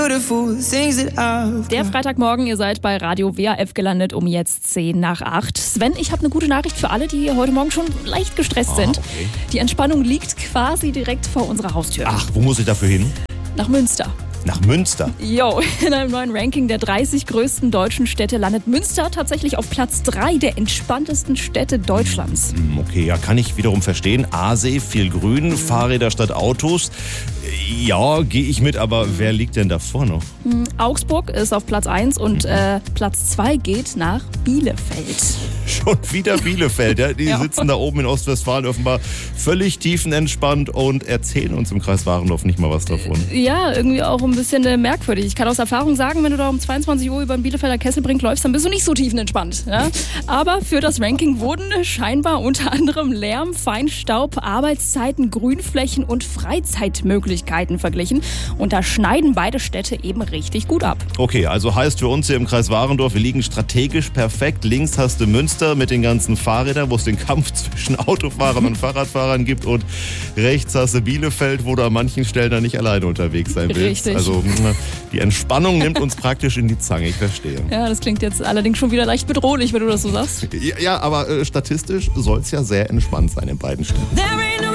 Der Freitagmorgen, ihr seid bei Radio WAF gelandet um jetzt 7:50. Sven, ich habe eine gute Nachricht für alle, die heute Morgen schon leicht gestresst sind. Okay. Die Entspannung liegt quasi direkt vor unserer Haustür. Ach, wo muss ich dafür hin? Nach Münster. Nach Münster. Jo, in einem neuen Ranking der 30 größten deutschen Städte landet Münster tatsächlich auf Platz 3 der entspanntesten Städte Deutschlands. Okay, ja, kann ich wiederum verstehen. Aasee, viel Grün, Fahrräder statt Autos. Ja, gehe ich mit, aber wer liegt denn davor noch? Augsburg ist auf Platz 1 und Platz 2 geht nach Bielefeld. Schon wieder Bielefeld, ja? Die Ja. sitzen da oben in Ostwestfalen offenbar völlig tiefenentspannt und erzählen uns im Kreis Warendorf nicht mal was davon. Ja, irgendwie auch ein bisschen merkwürdig. Ich kann aus Erfahrung sagen, wenn du da um 22 Uhr über den Bielefelder Kesselbrink läufst, dann bist du nicht so tiefenentspannt. Ja? Aber für das Ranking wurden scheinbar unter anderem Lärm, Feinstaub, Arbeitszeiten, Grünflächen und Freizeitmöglichkeiten verglichen. Und da schneiden beide Städte eben richtig gut ab. Okay, also heißt für uns hier im Kreis Warendorf, wir liegen strategisch perfekt. Links hast du Münster mit den ganzen Fahrrädern, wo es den Kampf zwischen Autofahrern und Fahrradfahrern gibt. Und rechts hast du Bielefeld, wo du an manchen Stellen dann nicht alleine unterwegs sein willst. Richtig. Also die Entspannung nimmt uns praktisch in die Zange, ich verstehe. Ja, das klingt jetzt allerdings schon wieder leicht bedrohlich, wenn du das so sagst. Ja, aber statistisch soll es ja sehr entspannt sein in beiden Städten.